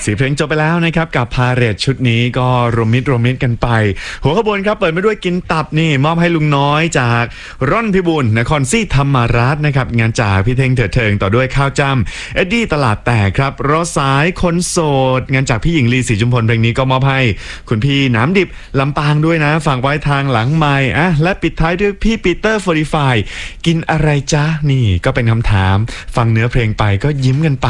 4 เพลงจบไปแล้วนะครับกับพาเหรดชุดนี้ก็รวมมิตรกันไปหัวขบวนครับเปิดมาด้วยกินตับนี่มอบให้ลุงน้อยจากร่อนพิบูลนครศรีธรรมราชนะครับงานจากพี่เท่งเถิดเทิงต่อด้วยข้าวจ้ำเอ็ดดี้ตลาดแตกครับรอสายคนโสดงานจากพี่หญิงลีศรีจุมพลเพลงนี้ก็มอบให้คุณพี่น้ำดิบลำปางด้วยนะฝากไว้ทางหลังไมค์และปิดท้ายด้วยพี่ปีเตอร์45กินอะไรจ๊ะนี่ก็เป็นคำถามฟังเนื้อเพลงไปก็ยิ้มกันไป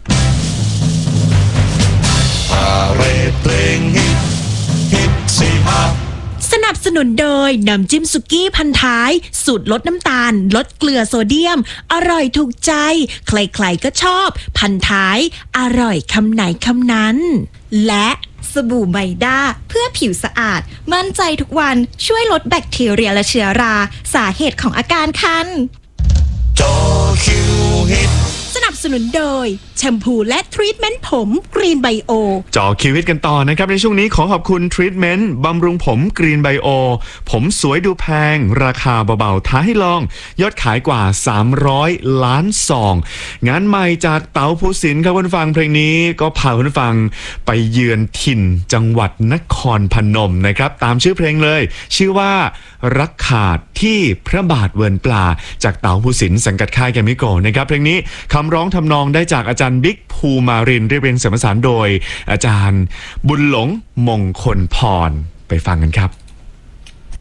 เรดเพลงฮิต45 สนับสนุนโดยน้ำจิ้มสุกี้พันท้ายสูตรลดน้ำตาลลดเกลือโซเดียมอร่อยถูกใจใครๆก็ชอบพันท้ายอร่อยคำไหนคำนั้นและสบู่ไมด้าเพื่อผิวสะอาดมั่นใจทุกวันช่วยลดแบคทีเรียและเชื้อราสาเหตุของอาการคันจอคิวฮิตสนับสนุนโดยแชมพูและทรีทเมนต์ผมกรีนไบโอจอคิวฮิตกันต่อนะครับในช่วงนี้ขอขอบคุณทรีทเมนต์บำรุงผมกรีนไบโอผมสวยดูแพงราคาเบาๆท้าให้ลองยอดขายกว่า300 ล้านซองงานใหม่จากเต๋าภูสินทร์ครับคุณฟังเพลงนี้ก็พาคุณฟังไปเยือนถิ่นจังหวัดนครพนมนะครับตามชื่อเพลงเลยชื่อว่ารักขาดที่พระบาทเวิร์นปลาจากเต๋าภูสินทร์สังกัดค่ายแกมมิโกนะครับเพลงนี้คำร้องทำนองได้จากอาจารย์บิ๊กภูมารินเรียบเรียงเสียงประสานโดยอาจารย์บุญหลงมงคลพรไปฟังกันครับ